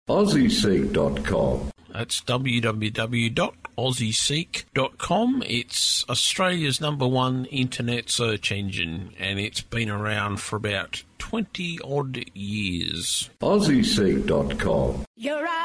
AussieSeek.com. That's www.aussieseek.com. It's Australia's #1 internet search engine, and it's been around for about 20-odd years. AussieSeek.com. You're